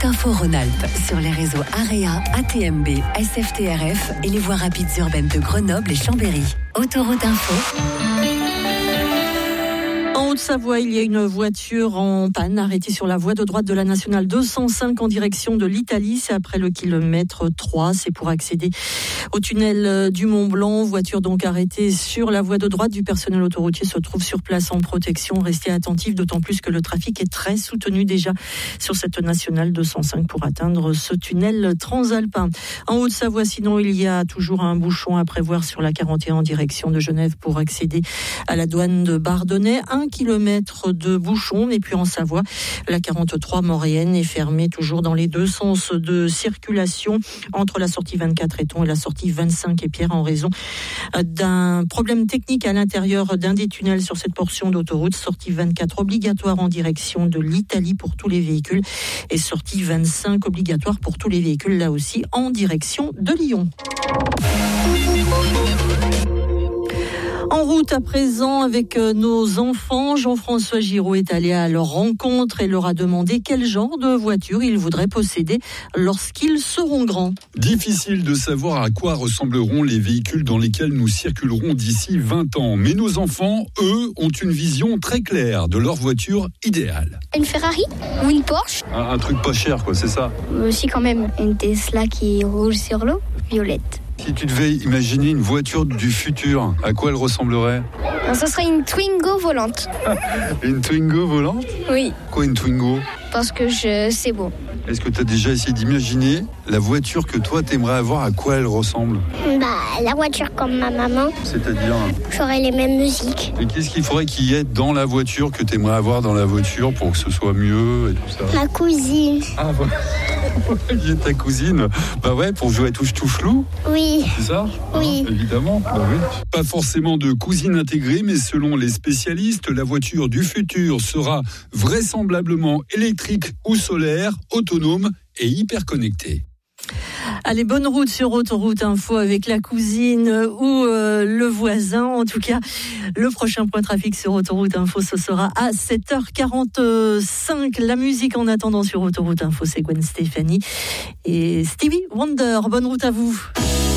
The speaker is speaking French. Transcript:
Info Rhône-Alpes sur les réseaux AREA, ATMB, SFTRF et les voies rapides urbaines de Grenoble et Chambéry. Autoroute Info. En Haute-Savoie, il y a une voiture en panne arrêtée sur la voie de droite de la nationale 205 en direction de l'Italie. C'est après le kilomètre 3. C'est pour accéder au tunnel du Mont-Blanc. Voiture donc arrêtée sur la voie de droite. Du personnel autoroutier se trouve sur place en protection. Restez attentifs, d'autant plus que le trafic est très soutenu déjà sur cette nationale 205 pour atteindre ce tunnel transalpin. En Haute-Savoie, sinon, il y a toujours un bouchon à prévoir sur la 41 en direction de Genève pour accéder à la douane de Bardonnay. 1 kilomètre de bouchon. Et puis en Savoie, la 43 moréenne est fermée toujours dans les deux sens de circulation entre la sortie 24 Eton et la sortie 25 Épierre en raison d'un problème technique à l'intérieur d'un des tunnels sur cette portion d'autoroute. Sortie 24 obligatoire en direction de l'Italie pour tous les véhicules et sortie 25 obligatoire pour tous les véhicules là aussi en direction de Lyon. En route à présent avec nos enfants, Jean-François Giraud est allé à leur rencontre et leur a demandé quel genre de voiture ils voudraient posséder lorsqu'ils seront grands. Difficile de savoir à quoi ressembleront les véhicules dans lesquels nous circulerons d'ici 20 ans. Mais nos enfants, eux, ont une vision très claire de leur voiture idéale. Une Ferrari ou une Porsche. Un truc pas cher, quoi, c'est ça? Aussi quand même une Tesla qui roule sur l'eau, violette. Si tu devais imaginer une voiture du futur, à quoi elle ressemblerait? Ce serait une Twingo volante. Une Twingo volante? Oui. Quoi une Twingo? Parce que c'est beau. Est-ce que tu as déjà essayé d'imaginer la voiture que toi t'aimerais avoir, à quoi elle ressemble? La voiture comme ma maman. C'est-à-dire? J'aurais les mêmes musiques. Et qu'est-ce qu'il faudrait qu'il y ait dans la voiture que t'aimerais avoir dans la voiture pour que ce soit mieux et tout ça? Ma cousine. Ah voilà. Il y a ta cousine. Bah ouais, pour jouer à touche-touche-loup. Oui. C'est ça? Oui. Hein, évidemment. Bah oui. Pas forcément de cousine intégrée, mais selon les spécialistes, la voiture du futur sera vraisemblablement électrique ou solaire, autonome et hyper connectée. Allez, bonne route sur Autoroute Info avec la cousine ou le voisin. En tout cas, le prochain point trafic sur Autoroute Info, ce sera à 7h45. La musique en attendant sur Autoroute Info, c'est Gwen Stefani et Stevie Wonder. Bonne route à vous.